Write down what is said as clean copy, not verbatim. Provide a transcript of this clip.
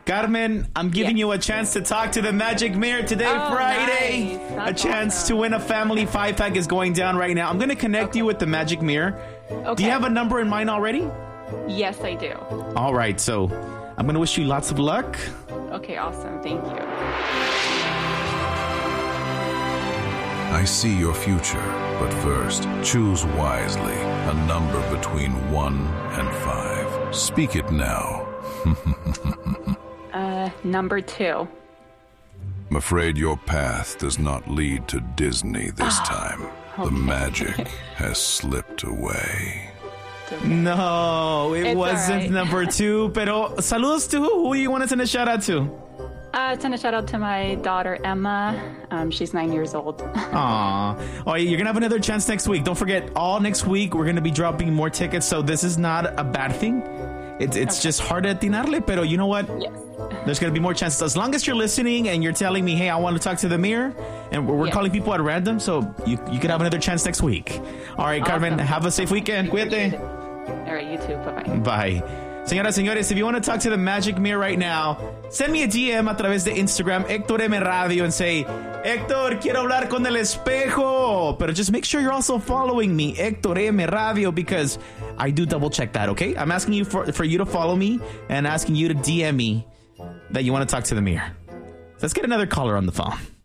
Carmen, I'm giving you a chance to talk to the Magic Mirror today, Friday. Nice. A chance to win a family 5-pack is going down right now. I'm going to connect you with the Magic Mirror. Okay. Do you have a number in mind already? Yes, I do. All right, so I'm going to wish you lots of luck. Okay, awesome. Thank you. I see your future, but first, choose wisely. A number between 1 and 5. Speak it now. Number 2. I'm afraid your path does not lead to Disney this time. The magic has slipped away. No, it It's wasn't all right. number 2. Pero saludos to who? Who do you want to send a shout out to? Send a shout out to my daughter, Emma. She's 9 years old. Aw. Oh, you're going to have another chance next week. Don't forget, all next week, we're going to be dropping more tickets. So this is not a bad thing. It's just hard to atinarle, pero you know what? Yes. There's going to be more chances. As long as you're listening and you're telling me, hey, I want to talk to the mirror, and we're Yeah. calling people at random, so you could have another chance next week. All right, Carmen, Awesome. have a safe weekend. Appreciate Cuídate. it. All right, you too. Bye-bye. Bye. Señoras, señores, if you want to talk to the Magic Mirror right now, send me a DM a través de Instagram, Héctor M Radio, and say, Héctor, quiero hablar con el espejo. But just make sure you're also following me, Héctor M Radio, because I do double check that, okay? I'm asking you for you to follow me and asking you to DM me that you want to talk to the mirror. Let's get another caller on the phone.